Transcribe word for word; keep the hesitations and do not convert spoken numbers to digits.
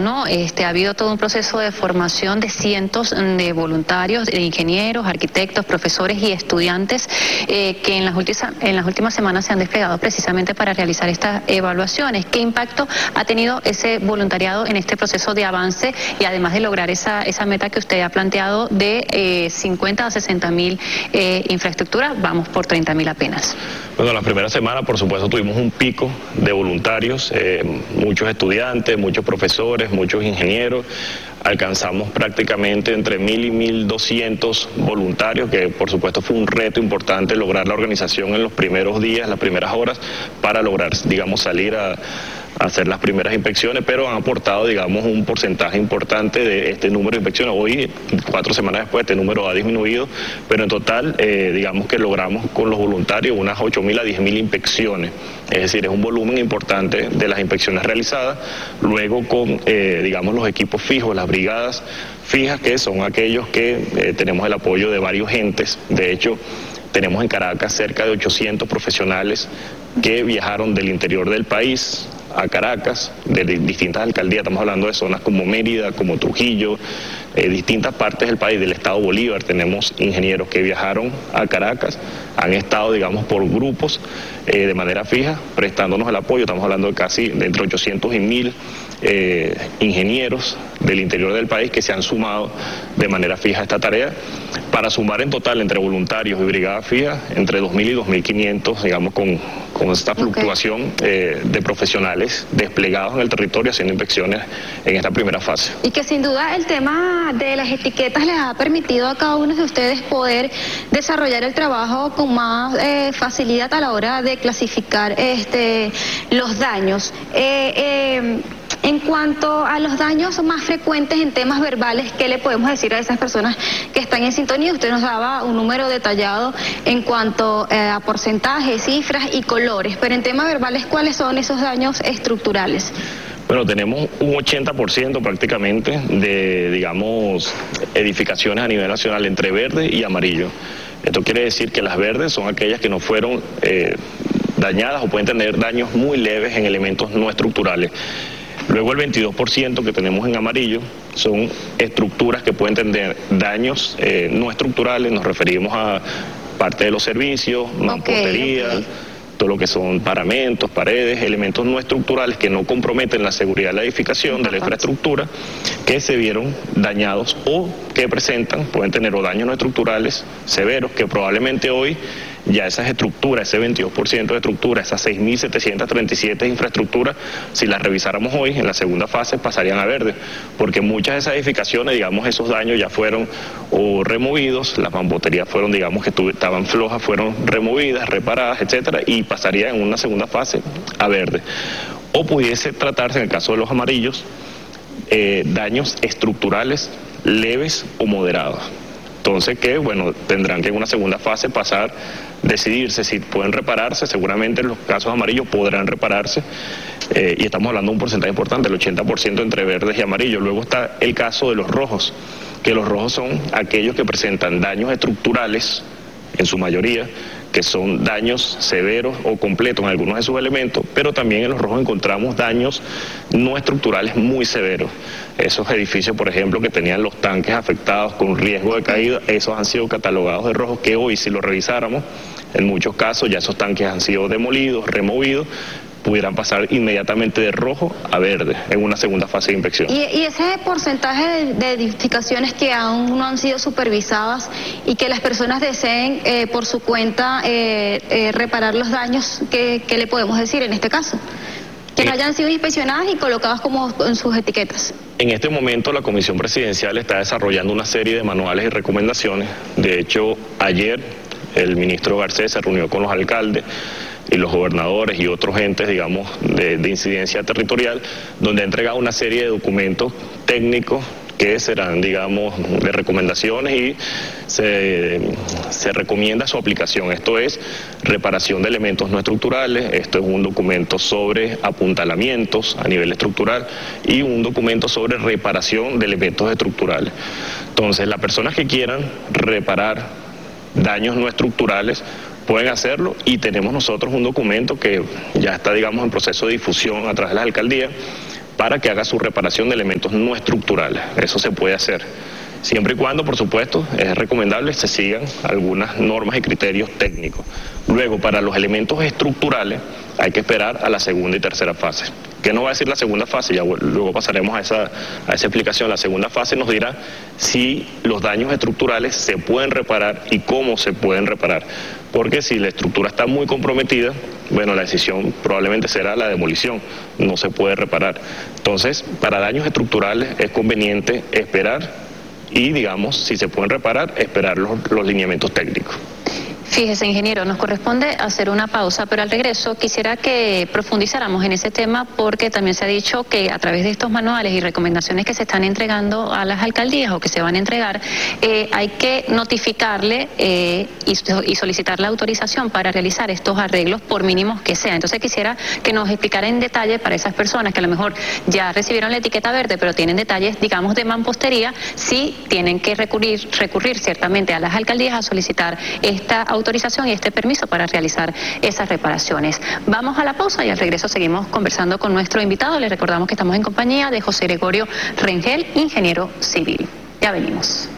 ¿no? Este, ha habido todo un proceso de formación de cientos de voluntarios, de ingenieros, arquitectos, profesores y estudiantes eh, que en las, últimas, en las últimas semanas se han desplegado precisamente para realizar estas evaluaciones. ¿Qué impacto ha tenido ese voluntariado en este proceso de avance y además de lograr esa, esa meta que usted ha planteado de eh, cincuenta a sesenta mil eh, infraestructuras? Vamos por treinta mil apenas. Bueno, la primera semana, por supuesto, tuvimos un pico de voluntarios, eh, muchos estudiantes, muchos profesores, muchos ingenieros. Alcanzamos prácticamente entre mil y mil doscientos voluntarios, que por supuesto fue un reto importante lograr la organización en los primeros días, las primeras horas, para lograr, digamos, salir a hacer las primeras inspecciones, pero han aportado, digamos, un porcentaje importante de este número de inspecciones. Hoy, cuatro semanas después, este número ha disminuido, pero en total, eh, digamos que logramos con los voluntarios unas ocho mil a diez mil inspecciones. Es decir, es un volumen importante de las inspecciones realizadas. Luego con, eh, digamos, los equipos fijos, las brigadas fijas, que son aquellos que eh, tenemos el apoyo de varios entes. De hecho, tenemos en Caracas cerca de ochocientos profesionales que viajaron del interior del país a Caracas, de distintas alcaldías. Estamos hablando de zonas como Mérida, como Trujillo, eh, distintas partes del país, del estado Bolívar. Tenemos ingenieros que viajaron a Caracas, han estado, digamos, por grupos eh, de manera fija, prestándonos el apoyo. Estamos hablando de casi de entre ochocientos y mil eh, ingenieros del interior del país que se han sumado de manera fija a esta tarea, para sumar en total entre voluntarios y brigadas fijas entre dos mil y dos mil quinientos, digamos, con, con esta fluctuación okay. eh, de profesionales desplegados en el territorio haciendo inspecciones en esta primera fase. Y que sin duda el tema de las etiquetas les ha permitido a cada uno de ustedes poder desarrollar el trabajo con más eh, facilidad a la hora de clasificar este, los daños. Eh, eh, En cuanto a los daños más frecuentes en temas verbales, ¿qué le podemos decir a esas personas que están en sintonía? Usted nos daba un número detallado en cuanto eh, a porcentajes, cifras y colores, pero en temas verbales, ¿cuáles son esos daños estructurales? Bueno, tenemos un ochenta por ciento prácticamente de, digamos, edificaciones a nivel nacional entre verde y amarillo. Esto quiere decir que las verdes son aquellas que no fueron eh, dañadas o pueden tener daños muy leves en elementos no estructurales. Luego el veintidós por ciento que tenemos en amarillo son estructuras que pueden tener daños eh, no estructurales. Nos referimos a parte de los servicios, mampostería, okay, okay. todo lo que son paramentos, paredes, elementos no estructurales que no comprometen la seguridad de la edificación, de la infraestructura, que se vieron dañados o que presentan, pueden tener o daños no estructurales severos, que probablemente hoy ya esas estructuras, ese veintidós por ciento de estructuras, esas seis mil setecientas treinta y siete infraestructuras, si las revisáramos hoy, en la segunda fase pasarían a verde, porque muchas de esas edificaciones, digamos, esos daños ya fueron o removidos, las mamposterías fueron, digamos, que estaban flojas, fueron removidas, reparadas, etcétera, y pasarían en una segunda fase a verde. O pudiese tratarse, en el caso de los amarillos, eh, daños estructurales leves o moderados. Entonces que, bueno, tendrán que en una segunda fase pasar, decidirse si pueden repararse. Seguramente en los casos amarillos podrán repararse, eh, y estamos hablando de un porcentaje importante, el ochenta por ciento entre verdes y amarillos. Luego está el caso de los rojos, que los rojos son aquellos que presentan daños estructurales, en su mayoría, que son daños severos o completos en algunos de sus elementos, pero también en los rojos encontramos daños no estructurales muy severos. Esos edificios, por ejemplo, que tenían los tanques afectados con riesgo de caída, esos han sido catalogados de rojos, que hoy, si lo revisáramos, en muchos casos ya esos tanques han sido demolidos, removidos, pudieran pasar inmediatamente de rojo a verde en una segunda fase de inspección. Y, y ese porcentaje de, de edificaciones que aún no han sido supervisadas y que las personas deseen eh, por su cuenta eh, eh, reparar los daños, ¿qué, qué le podemos decir en este caso? Que no hayan sido inspeccionadas y colocadas como en sus etiquetas. En este momento la Comisión Presidencial está desarrollando una serie de manuales y recomendaciones. De hecho, ayer el ministro Garcés se reunió con los alcaldes y los gobernadores y otros entes, digamos, de, de incidencia territorial, donde ha entregado una serie de documentos técnicos que serán, digamos, de recomendaciones y se, se recomienda su aplicación. Esto es reparación de elementos no estructurales, esto es un documento sobre apuntalamientos a nivel estructural y un documento sobre reparación de elementos estructurales. Entonces, las personas que quieran reparar daños no estructurales pueden hacerlo, y tenemos nosotros un documento que ya está, digamos, en proceso de difusión a través de las alcaldías, para que haga su reparación de elementos no estructurales. Eso se puede hacer. Siempre y cuando, por supuesto, es recomendable que se sigan algunas normas y criterios técnicos. Luego, para los elementos estructurales, hay que esperar a la segunda y tercera fase. ¿Qué nos va a decir la segunda fase? Ya luego pasaremos a esa, a esa explicación. La segunda fase nos dirá si los daños estructurales se pueden reparar y cómo se pueden reparar. Porque si la estructura está muy comprometida, bueno, la decisión probablemente será la demolición, no se puede reparar. Entonces, para daños estructurales es conveniente esperar y, digamos, si se pueden reparar, esperar los, los lineamientos técnicos. Fíjese, ingeniero, nos corresponde hacer una pausa, pero al regreso quisiera que profundizáramos en ese tema porque también se ha dicho que a través de estos manuales y recomendaciones que se están entregando a las alcaldías o que se van a entregar, eh, hay que notificarle eh, y, y solicitar la autorización para realizar estos arreglos por mínimos que sean. Entonces quisiera que nos explicara en detalle para esas personas que a lo mejor ya recibieron la etiqueta verde, pero tienen detalles, digamos, de mampostería, si tienen que recurrir, recurrir ciertamente a las alcaldías a solicitar esta autorización autorización y este permiso para realizar esas reparaciones. Vamos a la pausa y al regreso seguimos conversando con nuestro invitado. Les recordamos que estamos en compañía de José Gregorio Rengel, ingeniero civil. Ya venimos.